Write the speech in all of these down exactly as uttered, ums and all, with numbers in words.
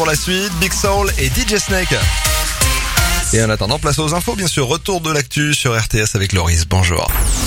Pour la suite, Big Soul et D J Snake. Et en attendant, place aux infos, bien sûr, retour de l'actu sur R T S avec Loris. Bonjour.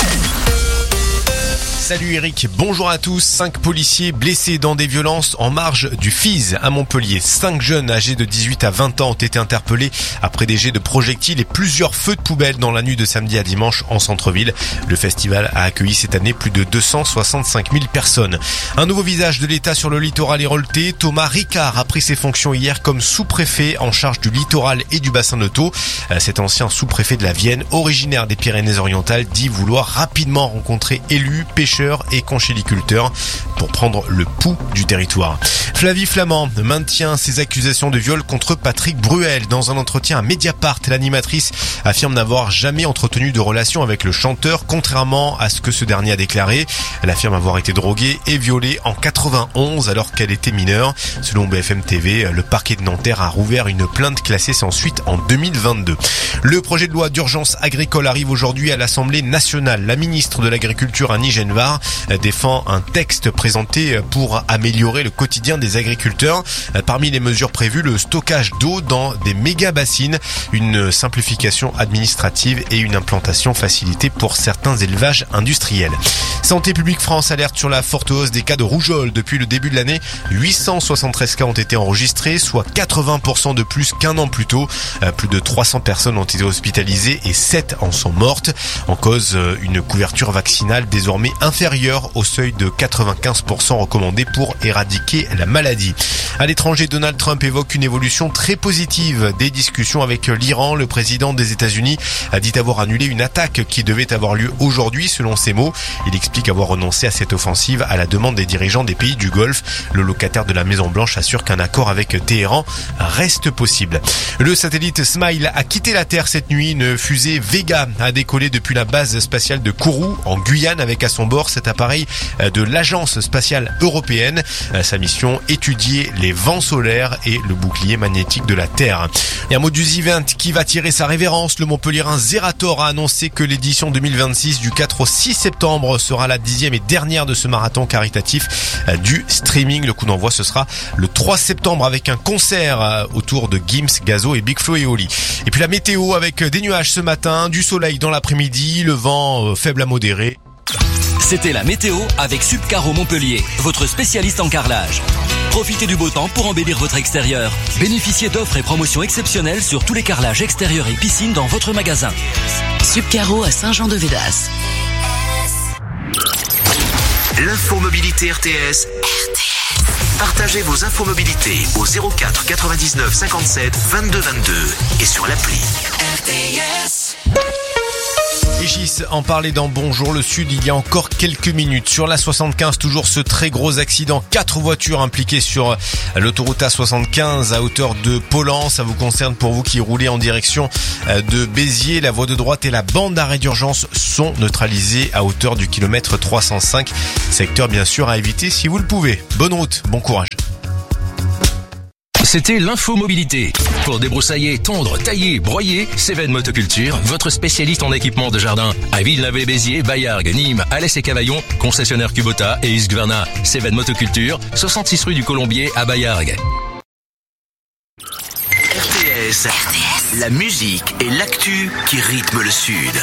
Salut Eric, bonjour à tous. Cinq policiers blessés dans des violences en marge du F I S à Montpellier. Cinq jeunes âgés de dix-huit à vingt ans ont été interpellés après des jets de projectiles et plusieurs feux de poubelle dans la nuit de samedi à dimanche en centre-ville. Le festival a accueilli cette année plus de deux cent soixante-cinq mille personnes. Un nouveau visage de l'État sur le littoral est relevé. Thomas Ricard a pris ses fonctions hier comme sous-préfet en charge du littoral et du bassin de Thau. Cet ancien sous-préfet de la Vienne, originaire des Pyrénées-Orientales, dit vouloir rapidement rencontrer élus, pêcheurs et conchiliculteurs pour prendre le pouls du territoire. Flavie Flament maintient ses accusations de viol contre Patrick Bruel. Dans un entretien à Mediapart, l'animatrice affirme n'avoir jamais entretenu de relation avec le chanteur, contrairement à ce que ce dernier a déclaré. Elle affirme avoir été droguée et violée en quatre-vingt-onze alors qu'elle était mineure. Selon B F M T V, le parquet de Nanterre a rouvert une plainte classée sans suite en deux mille vingt-deux. Le projet de loi d'urgence agricole arrive aujourd'hui à l'Assemblée nationale. La ministre de l'Agriculture, Annie Genevard, défend un texte présenté pour améliorer le quotidien des agriculteurs. Parmi les mesures prévues, le stockage d'eau dans des méga-bassines, une simplification administrative et une implantation facilitée pour certains élevages industriels. Santé publique France alerte sur la forte hausse des cas de rougeole. Depuis le début de l'année, huit cent soixante-treize cas ont été enregistrés, soit quatre-vingts pour cent de plus qu'un an plus tôt. Plus de trois cents personnes ont été hospitalisées et sept en sont mortes. En cause, une couverture vaccinale désormais inférieure au seuil de quatre-vingt-quinze pour cent recommandé pour éradiquer la maladie. À l'étranger, Donald Trump évoque une évolution très positive des discussions avec l'Iran. Le président des États-Unis a dit avoir annulé une attaque qui devait avoir lieu aujourd'hui, selon ses mots. Il explique avoir renoncé à cette offensive à la demande des dirigeants des pays du Golfe. Le locataire de la Maison-Blanche assure qu'un accord avec Téhéran reste possible. Le satellite Smile a quitté la Terre cette nuit. Une fusée Vega a décollé depuis la base spatiale de Kourou, en Guyane, avec à son bord cet appareil de l'Agence spatiale européenne. Sa mission, étudier les vents solaires et le bouclier magnétique de la Terre. Et un mot du The Event qui va tirer sa révérence. Le Montpellierin Zerator a annoncé que l'édition deux mille vingt-six du quatre au six septembre sera la dixième et dernière de ce marathon caritatif du streaming. Le coup d'envoi, ce sera le trois septembre avec un concert autour de Gims, Gazo et Big Flo et Oli. Et puis la météo avec des nuages ce matin, du soleil dans l'après-midi, le vent faible à modéré. C'était la météo avec Subcaro Montpellier, votre spécialiste en carrelage. Profitez du beau temps pour embellir votre extérieur. Bénéficiez d'offres et promotions exceptionnelles sur tous les carrelages extérieurs et piscines dans votre magasin. Subcaro à Saint-Jean-de-Védas. L'info mobilité R T S. R T S. Partagez vos infos mobilité au zéro quatre quatre-vingt-dix-neuf cinquante-sept vingt-deux vingt-deux et sur l'appli. R T S. Régis en parlait dans Bonjour le Sud il y a encore quelques minutes. Sur la soixante-quinze, toujours ce très gros accident. Quatre voitures impliquées sur l'autoroute A soixante-quinze à hauteur de Pollan. Ça vous concerne pour vous qui roulez en direction de Béziers. La voie de droite et la bande d'arrêt d'urgence sont neutralisées à hauteur du kilomètre trois cent cinq. Secteur bien sûr à éviter si vous le pouvez. Bonne route, bon courage. C'était l'info mobilité. Pour débroussailler, tondre, tailler, broyer, Cévennes Motoculture, votre spécialiste en équipement de jardin. À Villeneuve-les-Béziers, Baillargues, Nîmes, Alès et Cavaillon, concessionnaire Kubota et Husqvarna. Cévennes Motoculture, soixante-six rue du Colombier à Baillargues. R T S, la musique et l'actu qui rythment le Sud.